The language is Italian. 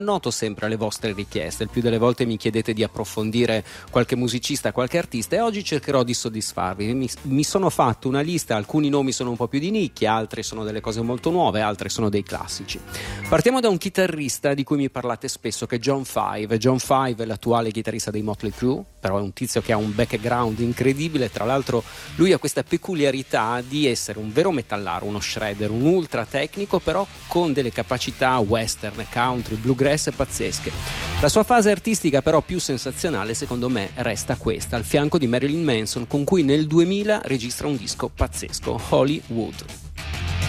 Noto sempre alle vostre richieste, il più delle volte mi chiedete di approfondire qualche musicista, qualche artista, e oggi cercherò di soddisfarvi. Mi sono fatto una lista, alcuni nomi sono un po' più di nicchia, altri sono delle cose molto nuove, altri sono dei classici. Partiamo da un chitarrista di cui mi parlate spesso, che è John Five. John Five è l'attuale chitarrista dei Motley Crue, però è un tizio che ha un background incredibile. Tra l'altro lui ha questa peculiarità di essere un vero metallaro, uno shredder, un ultra tecnico, però con delle capacità western, country, bluegrass pazzesche. La sua fase artistica però più sensazionale secondo me resta questa, al fianco di Marilyn Manson, con cui nel 2000 registra un disco pazzesco, Hollywood.